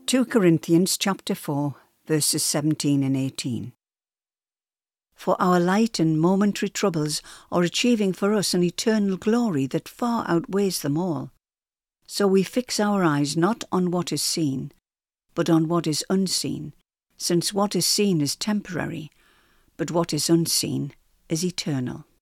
2 Corinthians chapter 4, verses 17 and 18. For our light and momentary troubles are achieving for us an eternal glory that far outweighs them all. So we fix our eyes not on what is seen, but on what is unseen, since what is seen is temporary, but what is unseen is eternal.